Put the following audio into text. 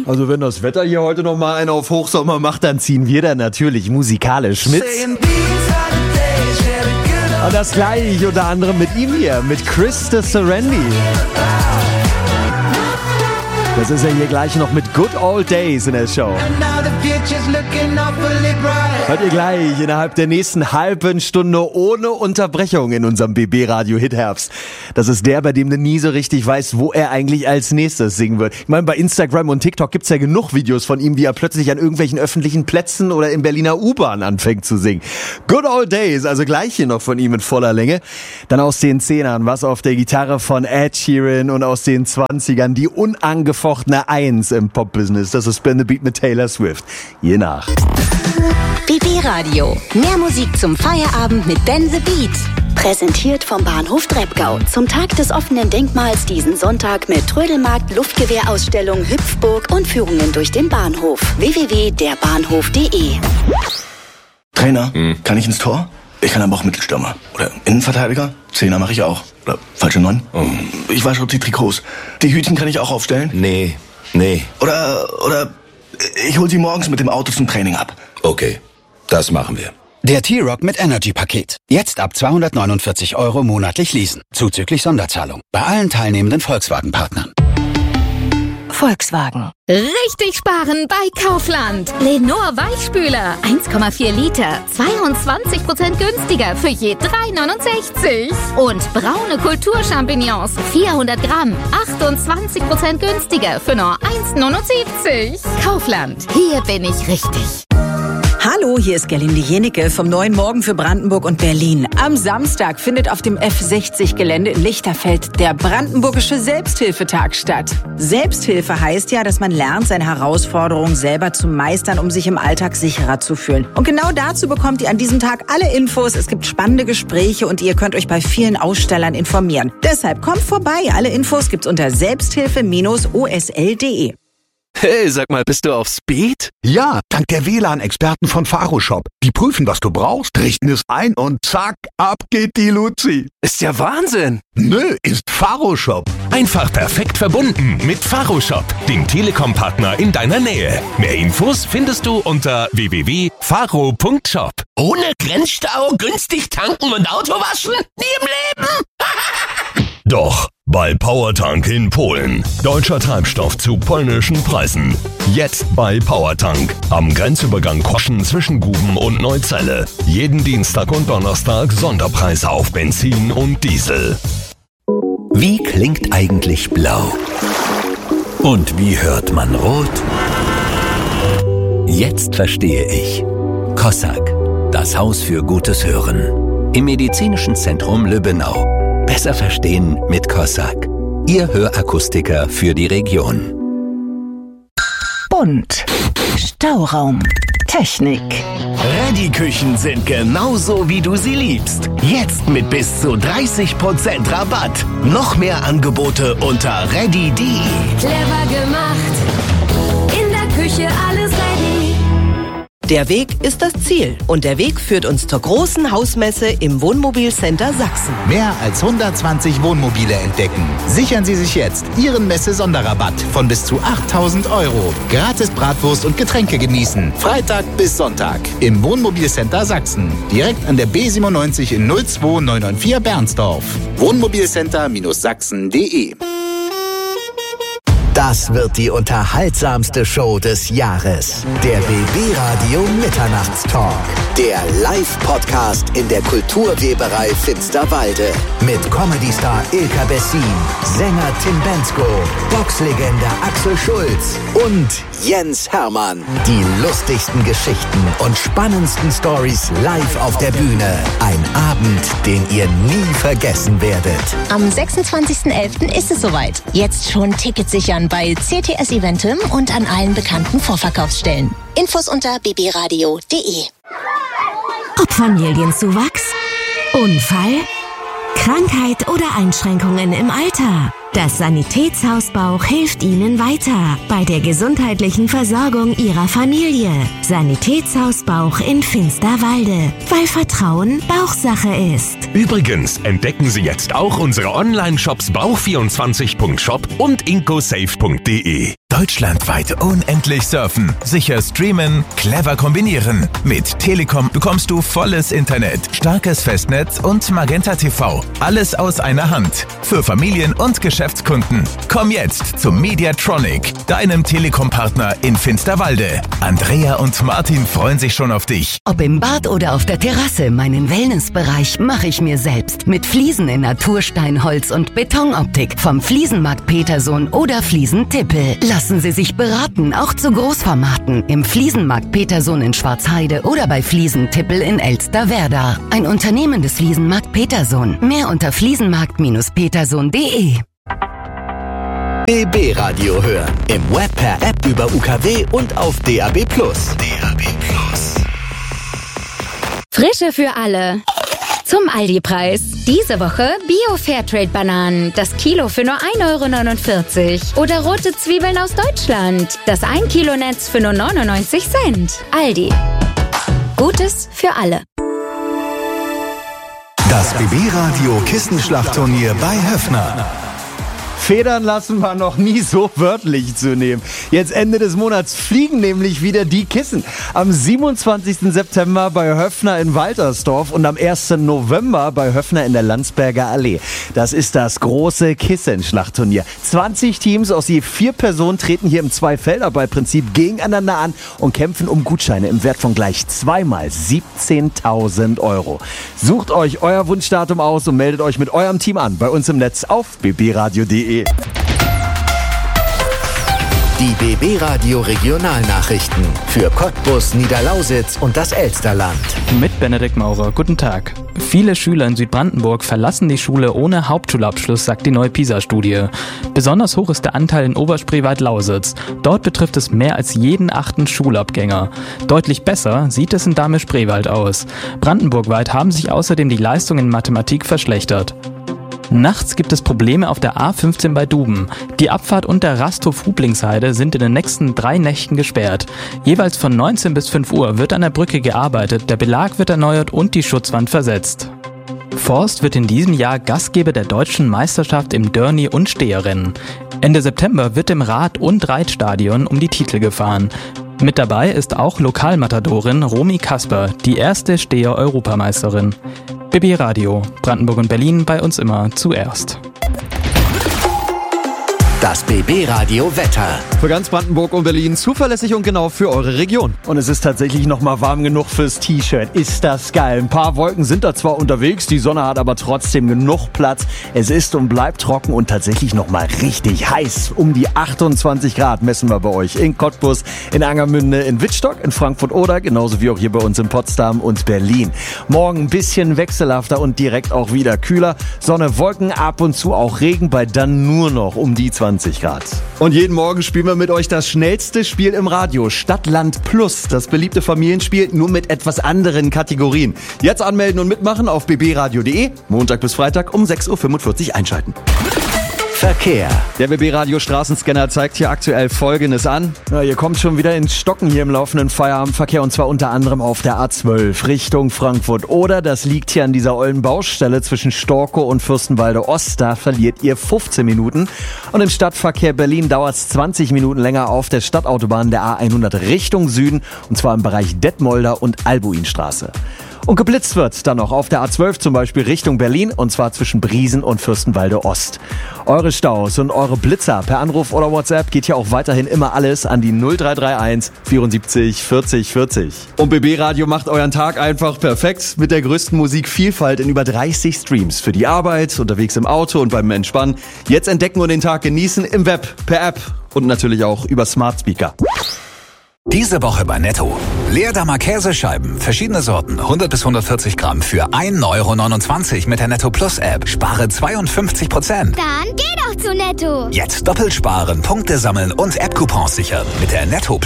Also wenn das Wetter hier heute noch mal einen auf Hochsommer macht, dann ziehen wir da natürlich musikalisch mit. Und das gleich unter anderem mit ihm hier, mit Chris de Serendi. Das ist ja hier gleich noch mit Good Old Days in der Show. Hört ihr gleich innerhalb der nächsten halben Stunde ohne Unterbrechung in unserem BB-Radio Hit-Herbst. Das ist der, bei dem du nie so richtig weißt, wo er eigentlich als nächstes singen wird. Ich meine, bei Instagram und TikTok gibt's ja genug Videos von ihm, wie er plötzlich an irgendwelchen öffentlichen Plätzen oder in Berliner U-Bahn anfängt zu singen. Good Old Days, also gleich hier noch von ihm in voller Länge. Dann aus den 10ern, was auf der Gitarre von Ed Sheeran, und aus den 20ern die unangefochtene Eins im Pop-Business. Das ist Spin the Beat mit Taylor Swift. Je nach. BB Radio. Mehr Musik zum Feierabend mit Ben the Beat. Präsentiert vom Bahnhof Treppgau. Zum Tag des offenen Denkmals diesen Sonntag mit Trödelmarkt, Luftgewehrausstellung, Hüpfburg und Führungen durch den Bahnhof. www.derbahnhof.de. Trainer, kann ich ins Tor? Ich kann aber auch Mittelstürmer. Oder Innenverteidiger? Zehner mache ich auch. Oder falsche 9? Ich wasche die Trikots. Die Hütchen kann ich auch aufstellen? Nee. Oder ich hol sie morgens mit dem Auto zum Training ab. Okay, das machen wir. Der T-Rock mit Energy-Paket. Jetzt ab 249 € monatlich leasen. Zuzüglich Sonderzahlung. Bei allen teilnehmenden Volkswagen-Partnern. Volkswagen. Richtig sparen bei Kaufland. Lenor Weichspüler 1,4 Liter, 22% günstiger für je 3,69. Und braune Kulturchampignons 400 Gramm, 28% günstiger für nur 1,79. Kaufland, hier bin ich richtig. Hallo, hier ist Gerlinde Jenecke vom Neuen Morgen für Brandenburg und Berlin. Am Samstag findet auf dem F60-Gelände in Lichterfeld der Brandenburgische Selbsthilfetag statt. Selbsthilfe heißt ja, dass man lernt, seine Herausforderungen selber zu meistern, um sich im Alltag sicherer zu fühlen. Und genau dazu bekommt ihr an diesem Tag alle Infos. Es gibt spannende Gespräche und ihr könnt euch bei vielen Ausstellern informieren. Deshalb kommt vorbei. Alle Infos gibt's unter selbsthilfe-osl.de. Hey, sag mal, bist du auf Speed? Ja, dank der WLAN-Experten von Faroshop. Die prüfen, was du brauchst, richten es ein und zack, ab geht die Luzi. Ist ja Wahnsinn. Nö, ist Faroshop. Einfach perfekt verbunden mit Faroshop, dem Telekom-Partner in deiner Nähe. Mehr Infos findest du unter www.faro.shop. Ohne Grenzstau, günstig tanken und Auto waschen? Nie im Leben! Doch, bei Powertank in Polen. Deutscher Treibstoff zu polnischen Preisen. Jetzt bei Powertank. Am Grenzübergang Kroschen zwischen Guben und Neuzelle. Jeden Dienstag und Donnerstag Sonderpreise auf Benzin und Diesel. Wie klingt eigentlich blau? Und wie hört man rot? Jetzt verstehe ich. Kossak, das Haus für gutes Hören. Im Medizinischen Zentrum Lübbenau. Besser verstehen mit Kossak. Ihr Hörakustiker für die Region. Bunt. Stauraum. Technik. Ready-Küchen sind genauso, wie du sie liebst. Jetzt mit bis zu 30% Rabatt. Noch mehr Angebote unter ready.de. Clever gemacht. In der Küche alles ready. Der Weg ist das Ziel und der Weg führt uns zur großen Hausmesse im Wohnmobilcenter Sachsen. Mehr als 120 Wohnmobile entdecken. Sichern Sie sich jetzt Ihren Messe-Sonderrabatt von bis zu 8.000 €. Gratis Bratwurst und Getränke genießen. Freitag bis Sonntag im Wohnmobilcenter Sachsen. Direkt an der B97 in 02994 Bernsdorf. Wohnmobilcenter-sachsen.de. Das wird die unterhaltsamste Show des Jahres. Der BB-Radio Mitternachtstalk. Der Live-Podcast in der Kulturweberei Finsterwalde. Mit Comedy-Star Ilka Bessin, Sänger Tim Bendzko, Boxlegende Axel Schulz und Jens Hermann. Die lustigsten Geschichten und spannendsten Stories live auf der Bühne. Ein Abend, den ihr nie vergessen werdet. Am 26.11. ist es soweit. Jetzt schon Tickets sichern bei CTS Eventim und an allen bekannten Vorverkaufsstellen. Infos unter bbradio.de. Ob Familienzuwachs, Unfall, Krankheit oder Einschränkungen im Alter. Das Sanitätshaus Bauch hilft Ihnen weiter bei der gesundheitlichen Versorgung Ihrer Familie. Sanitätshaus Bauch in Finsterwalde, weil Vertrauen Bauchsache ist. Übrigens entdecken Sie jetzt auch unsere Online-Shops bauch24.shop und incosafe.de. Deutschlandweit unendlich surfen, sicher streamen, clever kombinieren. Mit Telekom bekommst du volles Internet, starkes Festnetz und Magenta TV. Alles aus einer Hand. Für Familien und Geschäftskunden. Komm jetzt zum Mediatronic, deinem Telekom-Partner in Finsterwalde. Andrea und Martin freuen sich schon auf dich. Ob im Bad oder auf der Terrasse, meinen Wellnessbereich mache ich mir selbst. Mit Fliesen in Naturstein, Holz und Betonoptik. Vom Fliesenmarkt Petersohn oder Fliesen-Tippel. Lassen Sie sich beraten, auch zu Großformaten. Im Fliesenmarkt Petersohn in Schwarzheide oder bei Fliesen-Tippel in Elsterwerda. Ein Unternehmen des Fliesenmarkt Petersohn. Mehr unter fliesenmarkt-petersohn.de. BB Radio hören. Im Web, per App, über UKW und auf DAB+. Frische für alle. Zum Aldi-Preis. Diese Woche Bio-Fairtrade-Bananen. Das Kilo für nur 1,49 € Oder rote Zwiebeln aus Deutschland. Das 1 Kilo Netz für nur 99 Cent. Aldi. Gutes für alle. Das BB-Radio Kissenschlachtturnier bei Höffner. Federn lassen war noch nie so wörtlich zu nehmen. Jetzt Ende des Monats fliegen nämlich wieder die Kissen. Am 27. September bei Höffner in Waltersdorf und am 1. November bei Höffner in der Landsberger Allee. Das ist das große Kissenschlachtturnier. 20 Teams aus je 4 Personen treten hier im Zwei-Felder-Ball-Prinzip gegeneinander an und kämpfen um Gutscheine im Wert von gleich zweimal 17.000 €. Sucht euch euer Wunschdatum aus und meldet euch mit eurem Team an bei uns im Netz auf bbradio.de. Die BB Radio Regionalnachrichten für Cottbus, Niederlausitz und das Elsterland. Mit Benedikt Maurer, guten Tag. Viele Schüler in Südbrandenburg verlassen die Schule ohne Hauptschulabschluss, sagt die neue PISA-Studie. Besonders hoch ist der Anteil in Oberspreewald-Lausitz. Dort betrifft es mehr als jeden 8. Schulabgänger. Deutlich besser sieht es in Dahme-Spreewald aus. Brandenburgweit haben sich außerdem die Leistungen in Mathematik verschlechtert. Nachts gibt es Probleme auf der A15 bei Duben. Die Abfahrt und der Rasthof Hublingsheide sind in den nächsten 3 Nächten gesperrt. Jeweils von 19 bis 5 Uhr wird an der Brücke gearbeitet, der Belag wird erneuert und die Schutzwand versetzt. Forst wird in diesem Jahr Gastgeber der deutschen Meisterschaft im Derny- und Steherrennen. Ende September wird im Rad- und Reitstadion um die Titel gefahren. Mit dabei ist auch Lokalmatadorin Romy Kasper, die erste Steher-Europameisterin. BB Radio, Brandenburg und Berlin, bei uns immer zuerst. Das BB-Radio Wetter. Für ganz Brandenburg und Berlin zuverlässig und genau für eure Region. Und es ist tatsächlich noch mal warm genug fürs T-Shirt. Ist das geil. Ein paar Wolken sind da zwar unterwegs, die Sonne hat aber trotzdem genug Platz. Es ist und bleibt trocken und tatsächlich noch mal richtig heiß. Um die 28 Grad messen wir bei euch in Cottbus, in Angermünde, in Wittstock, in Frankfurt-Oder, genauso wie auch hier bei uns in Potsdam und Berlin. Morgen ein bisschen wechselhafter und direkt auch wieder kühler. Sonne, Wolken, ab und zu auch Regen, bei dann nur noch um die 20 Grad. Und jeden Morgen spielen wir mit euch das schnellste Spiel im Radio, Stadt, Land Plus. Das beliebte Familienspiel, nur mit etwas anderen Kategorien. Jetzt anmelden und mitmachen auf bbradio.de. Montag bis Freitag um 6:45 Uhr einschalten. Verkehr. Der BB-Radio Straßenscanner zeigt hier aktuell Folgendes an. Ja, ihr kommt schon wieder ins Stocken hier im laufenden Feierabendverkehr und zwar unter anderem auf der A12 Richtung Frankfurt. Oder das liegt hier an dieser ollen Baustelle zwischen Storkow und Fürstenwalde Ost. Da verliert ihr 15 Minuten. Und im Stadtverkehr Berlin dauert es 20 Minuten länger auf der Stadtautobahn der A100 Richtung Süden. Und zwar im Bereich Detmolder und Albuinstraße. Und geblitzt wird dann noch auf der A12 zum Beispiel Richtung Berlin und zwar zwischen Briesen und Fürstenwalde Ost. Eure Staus und eure Blitzer per Anruf oder WhatsApp geht ja auch weiterhin immer alles an die 0331 74 40 40. Und BB Radio macht euren Tag einfach perfekt mit der größten Musikvielfalt in über 30 Streams. Für die Arbeit, unterwegs im Auto und beim Entspannen. Jetzt entdecken und den Tag genießen im Web, per App und natürlich auch über Smart Speaker. Diese Woche bei Netto. Leerdammer Käsescheiben, verschiedene Sorten, 100 bis 140 Gramm für 1,29 € mit der Netto Plus App. Spare 52%. Dann geh doch zu Netto. Jetzt doppelt sparen, Punkte sammeln und App-Coupons sichern mit der Netto Plus